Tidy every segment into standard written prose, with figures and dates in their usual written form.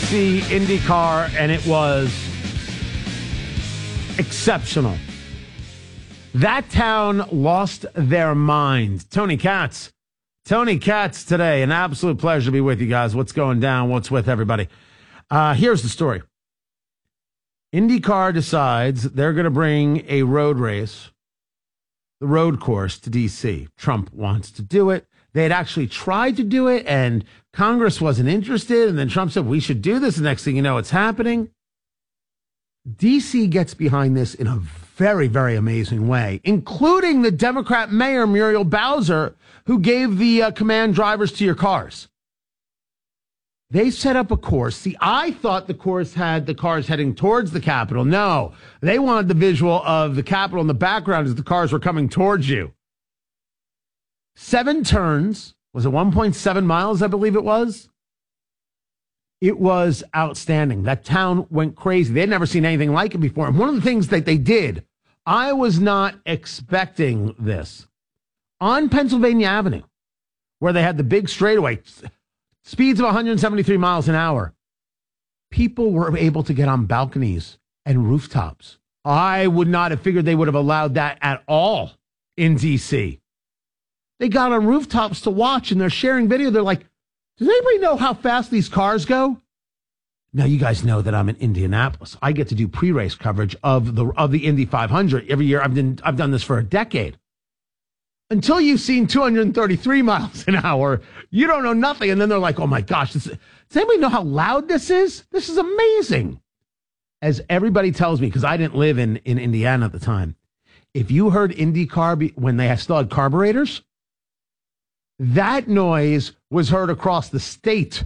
see IndyCar, and it was exceptional. That town lost their mind. Tony Katz today. An absolute pleasure to be with you guys. What's going down? What's with everybody? Here's the story. IndyCar decides they're going to bring a road race, the road course, to D.C. Trump wants to do it. They had actually tried to do it, and Congress wasn't interested. And then Trump said, we should do this. The next thing you know, it's happening. D.C. gets behind this in a very, very amazing way, including the Democrat mayor, Muriel Bowser, who gave the command drivers to your cars. They set up a course. See, I thought the course had the cars heading towards the Capitol. No, they wanted the visual of the Capitol in the background as the cars were coming towards you. 7 turns. Was it 1.7 miles, I believe it was? It was outstanding. That town went crazy. They'd never seen anything like it before. And one of the things that they did, I was not expecting this. On Pennsylvania Avenue, where they had the big straightaway, speeds of 173 miles an hour, people were able to get on balconies and rooftops. I would not have figured they would have allowed that at all in D.C. They got on rooftops to watch, and they're sharing video. They're like, does anybody know how fast these cars go? Now, you guys know that I'm in Indianapolis. I get to do pre-race coverage of the Indy 500 every year. I've done this for a decade. Until you've seen 233 miles an hour, you don't know nothing. And then they're like, oh, my gosh, does anybody know how loud this is? This is amazing. As everybody tells me, because I didn't live in Indiana at the time, if you heard IndyCar when they still had carburetors, that noise was heard across the state.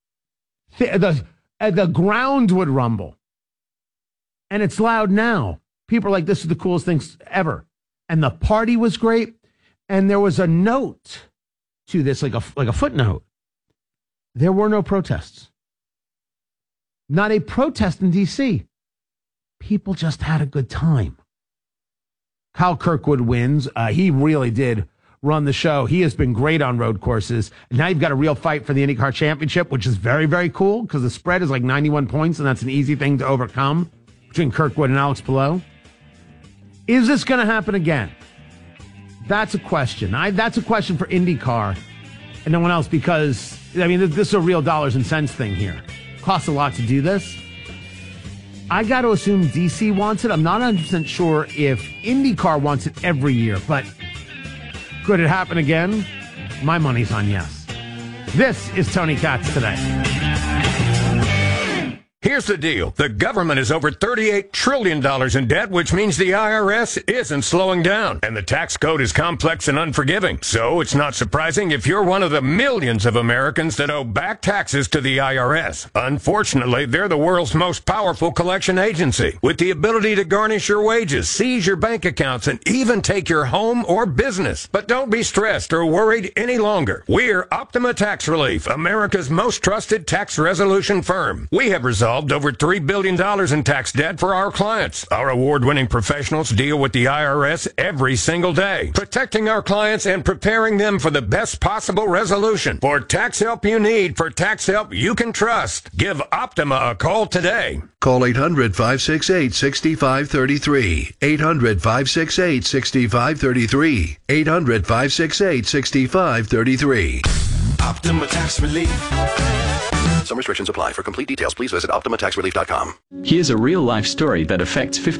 The ground would rumble. And it's loud now. People are like, this is the coolest thing ever. And the party was great. And there was a note to this, like a footnote. There were no protests. Not a protest in D.C. People just had a good time. Kyle Kirkwood wins. He really did run the show. He has been great on road courses. And now you've got a real fight for the IndyCar Championship, which is very, very cool because the spread is like 91 points, and that's an easy thing to overcome between Kirkwood and Alex Palou. Is this going to happen again? That's a question. That's a question for IndyCar and no one else because, I mean, this is a real dollars and cents thing here. Costs a lot to do this. I got to assume DC wants it. I'm not 100% sure if IndyCar wants it every year, but could it happen again? My money's on yes. This is Tony Katz today. Here's the deal. The government is over $38 trillion in debt, which means the IRS isn't slowing down. And the tax code is complex and unforgiving. So it's not surprising if you're one of the millions of Americans that owe back taxes to the IRS. Unfortunately, they're the world's most powerful collection agency, with the ability to garnish your wages, seize your bank accounts, and even take your home or business. But don't be stressed or worried any longer. We're Optima Tax Relief, America's most trusted tax resolution firm. We have resolved over $3 billion in tax debt for our clients. Our award-winning professionals deal with the IRS every single day, protecting our clients and preparing them for the best possible resolution. For tax help you need, for tax help you can trust, give Optima a call today. Call 800-568-6533. 800-568-6533. 800-568-6533. Optima Tax Relief. Some restrictions apply. For complete details, please visit OptimaTaxRelief.com. Here's a real-life story that affects 50